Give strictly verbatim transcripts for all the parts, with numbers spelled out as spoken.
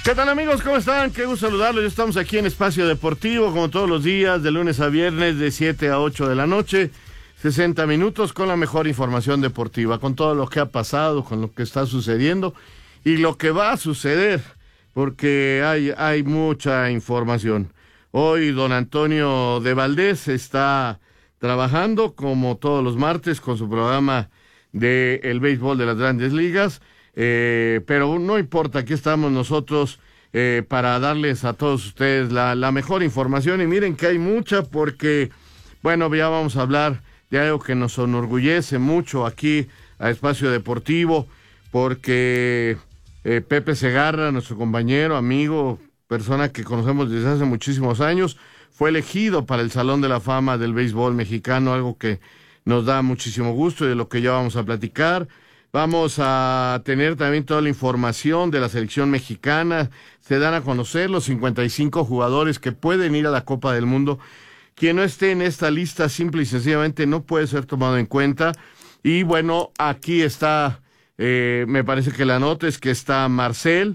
¿Qué tal, amigos? ¿Cómo están? Qué gusto saludarlos. Ya estamos aquí en Espacio Deportivo, como todos los días, de lunes a viernes, de siete a ocho de la noche, sesenta minutos con la mejor información deportiva, con todo lo que ha pasado, con lo que está sucediendo y lo que va a suceder, porque hay, hay mucha información. Hoy don Antonio de Valdés está trabajando, como todos los martes, con su programa de el béisbol de las Grandes Ligas. Eh, pero no importa, aquí estamos nosotros eh, para darles a todos ustedes la, la mejor información, y miren que hay mucha, porque, bueno, ya vamos a hablar de algo que nos enorgullece mucho aquí a Espacio Deportivo, porque eh, Pepe Segarra, nuestro compañero, amigo, persona que conocemos desde hace muchísimos años, fue elegido para el Salón de la Fama del béisbol mexicano, algo que nos da muchísimo gusto y de lo que ya vamos a platicar. Vamos a tener también toda la información de la selección mexicana. Se dan a conocer los cincuenta y cinco jugadores que pueden ir a la Copa del Mundo. Quien no esté en esta lista simple y sencillamente no puede ser tomado en cuenta. Y bueno, aquí está, eh, me parece que la nota es que está Marcel,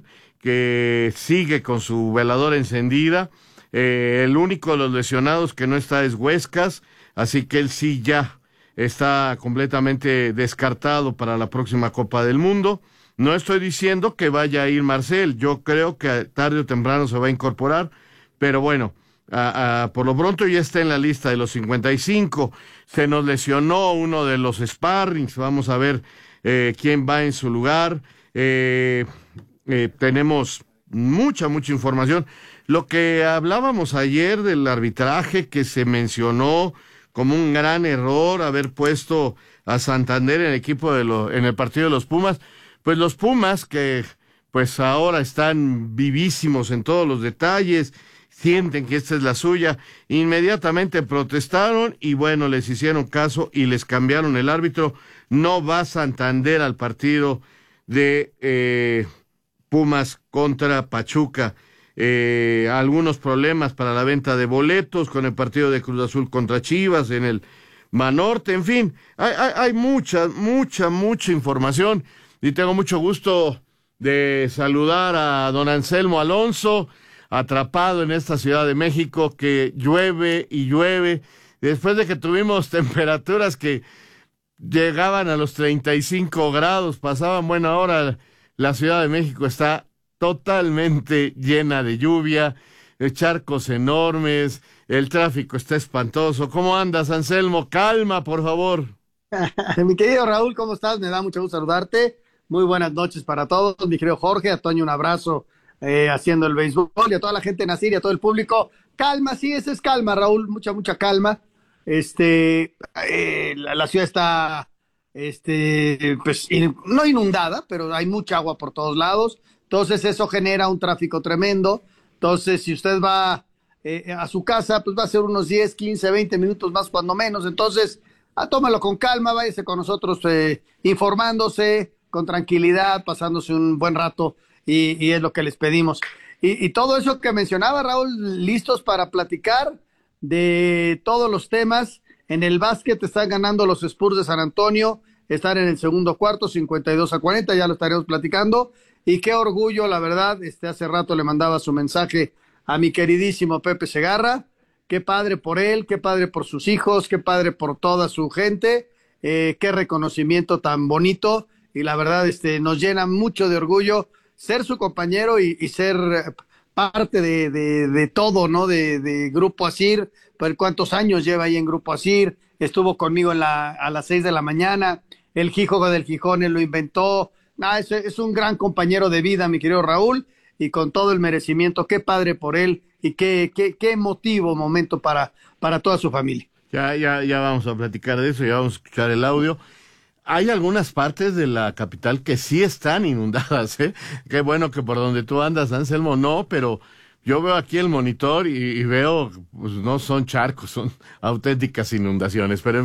que sigue con su veladora encendida. Eh, el único de los lesionados que no está es Huescas, así que él sí ya está completamente descartado para la próxima Copa del Mundo. No estoy diciendo que vaya a ir Marcel, yo creo que tarde o temprano se va a incorporar, pero bueno, a, a, por lo pronto ya está en la lista de los cincuenta y cinco. Se nos lesionó uno de los sparrings, vamos a ver eh, quién va en su lugar. Eh, eh, tenemos mucha, mucha información. Lo que hablábamos ayer del arbitraje, que se mencionó como un gran error haber puesto a Santander en el equipo de lo, en el partido de los Pumas, pues los Pumas, que pues ahora están vivísimos en todos los detalles, sienten que esta es la suya, inmediatamente protestaron y bueno, les hicieron caso y les cambiaron el árbitro. No va Santander al partido de eh, Pumas contra Pachuca. Eh, algunos problemas para la venta de boletos con el partido de Cruz Azul contra Chivas en el Banorte, en fin, hay, hay, hay mucha, mucha, mucha información, y tengo mucho gusto de saludar a don Anselmo Alonso, atrapado en esta Ciudad de México que llueve y llueve, después de que tuvimos temperaturas que llegaban a los treinta y cinco grados, pasaban buena hora. La Ciudad de México está totalmente llena de lluvia, de charcos enormes, el tráfico está espantoso. ¿Cómo andas, Anselmo? Calma, por favor. Mi querido Raúl, ¿cómo estás? Me da mucho gusto saludarte. Muy buenas noches para todos. Mi querido Jorge, a Toño un abrazo eh, haciendo el béisbol, y a toda la gente de Nacir y a todo el público. Calma, sí, esa es calma, Raúl, mucha, mucha calma. Este, eh, la, la ciudad está, este, pues, in, no inundada, pero hay mucha agua por todos lados. Entonces eso genera un tráfico tremendo. Entonces si usted va eh, a su casa, pues va a ser unos diez, quince, veinte minutos más cuando menos. Entonces, ah, tómalo con calma, váyase con nosotros eh, informándose con tranquilidad, pasándose un buen rato, y, y es lo que les pedimos. Y, y todo eso que mencionaba, Raúl, listos para platicar de todos los temas. En el básquet están ganando los Spurs de San Antonio, están en el segundo cuarto, cincuenta y dos a cuarenta, ya lo estaremos platicando. Y qué orgullo, la verdad, este hace rato le mandaba su mensaje a mi queridísimo Pepe Segarra. Qué padre por él, qué padre por sus hijos, qué padre por toda su gente, eh, qué reconocimiento tan bonito, y la verdad este nos llena mucho de orgullo ser su compañero y, y ser parte de, de, de todo, ¿no? De, de Grupo Asir. ¿Por cuántos años lleva ahí en Grupo Asir? Estuvo conmigo en la, a las seis de la mañana, el Jíjogo del Gijón, él lo inventó. Ah, es, es un gran compañero de vida, mi querido Raúl, y con todo el merecimiento. Qué padre por él, y qué, qué, qué emotivo momento para, para toda su familia. Ya, ya, ya vamos a platicar de eso, ya vamos a escuchar el audio. Hay algunas partes de la capital que sí están inundadas, ¿eh? Qué bueno que por donde tú andas, Anselmo, no, pero yo veo aquí el monitor y, y veo, pues no son charcos, son auténticas inundaciones, pero